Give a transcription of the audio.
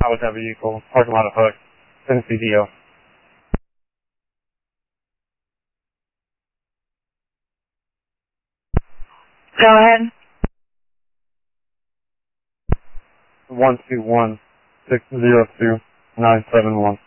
I was that vehicle, parking lot of Hook, Tennessee DO. Go ahead. 121-602-971.